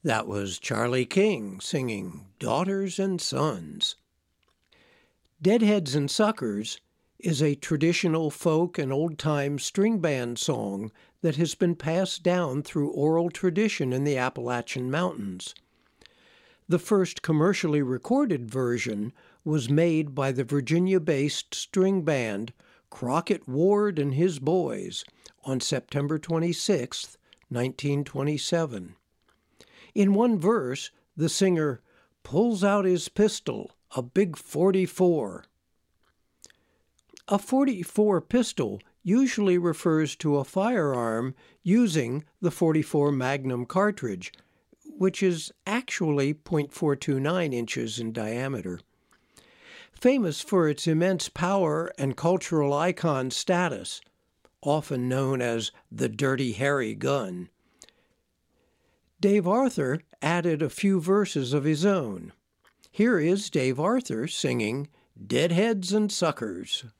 That was Charlie King singing Daughters and Sons. Deadheads and Suckers is a traditional folk and old-time string band song that has been passed down through oral tradition in the Appalachian Mountains. The first commercially recorded version was made by the Virginia-based string band Crockett Ward and His Boys on September 26, 1927. In one verse, the singer pulls out his pistol, a big .44. A .44 pistol usually refers to a firearm using the .44 Magnum cartridge, which is actually .429 inches in diameter. Famous for its immense power and cultural icon status, often known as the Dirty Harry gun, Dave Arthur added a few verses of his own. Here is Dave Arthur singing Deadheads and Suckers.